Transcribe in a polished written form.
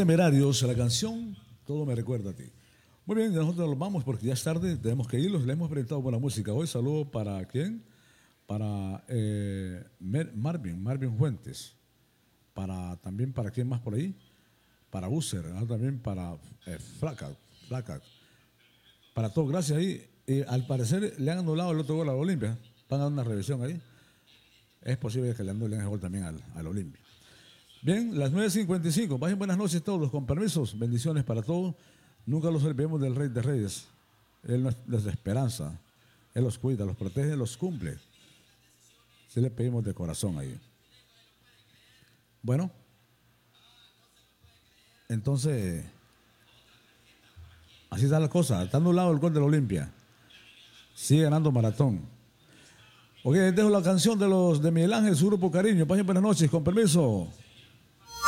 Temerarios, la canción Todo me recuerda a ti. Muy bien, nosotros nos vamos porque ya es tarde, tenemos que irlos. Le hemos presentado buena música hoy. Saludo para ¿quién? Para Marvin Fuentes. También para quién más por ahí. Para User, también para Flaca. Para todos, gracias ahí. Al parecer le han anulado el otro gol a la Olimpia. Van a dar una revisión ahí. Es posible que le anulen el gol también al Olimpia. Bien, las 9:55. Pasen buenas noches todos, con permisos. Bendiciones para todos. Nunca los olvidemos del Rey de Reyes. Él nos da esperanza. Él los cuida, los protege, los cumple. Sí le pedimos de corazón ahí. Bueno. Entonces, así está la cosa. Está anulado el gol de la Olimpia. Sigue ganando Maratón. Ok, dejo la canción de Miguel Ángel, su grupo Cariño. Pasen buenas noches, con permiso.